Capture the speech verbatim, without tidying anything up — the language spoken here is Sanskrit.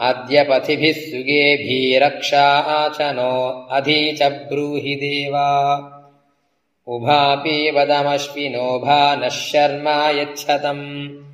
अद्य पथिभिः सुगेभिरक्षाचनो अधि च ब्रूहि देवा उभापि वदमश्विनो भानः शर्मा यच्छतम्